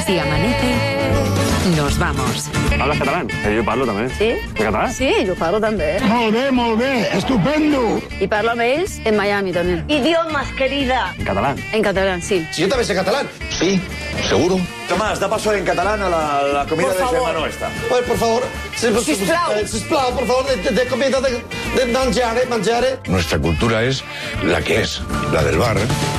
Si amanece, nos vamos. ¿Hablas catalán? Jo parlo també. Sí? En català? Sí, jo parlo també. Molt bé, estupendo. I parlo amb ells en Miami també. Idiomas, querida. En catalán. En catalán, sí. Si yo también sé catalán. Sí, seguro. Tomás, da paso en catalán a la comida Por de favor. germano esta. Pues, por favor. Sisplau. Sisplau, por favor, de comida, de mangiare. Nuestra cultura es la que es, la del bar.